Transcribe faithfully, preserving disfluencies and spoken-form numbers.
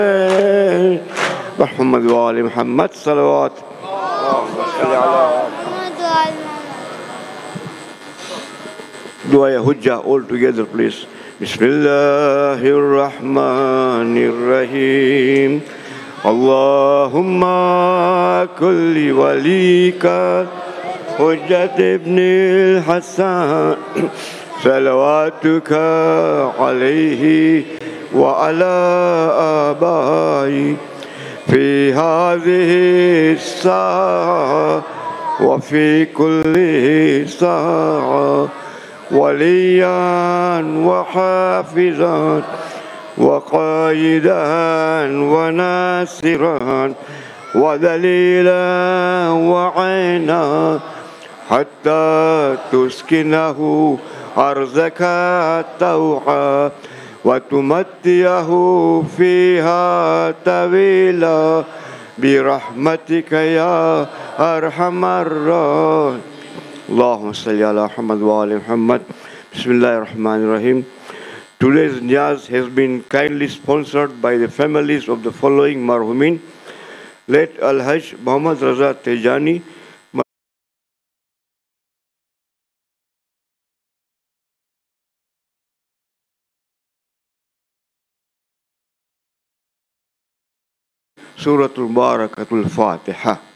محمد وآل محمد صلوات. Dua Hujjah all together please. Bismillahirrahmanirrahim. Allahumma kulli walika Hujjat ibn al-Hasan salawatuka alayhi wa ala abai fi hadhihi as-sa'a wa fi kulli sa'a وليا وحافظا وقائدا وناصرا ودليلا وعينا حتى تسكنه أرضك طوعا وتمتيه فيها طويلا برحمتك يا أرحم الراحمين. Allahumma salli ala Muhammad wa ali Muhammad. Bismillahirrahmanirrahim. Today's niyaz has been kindly sponsored by the families of the following marhumin. Let Al-Hajj Muhammad Raza Tejani, Suratul Barakatul Fatiha.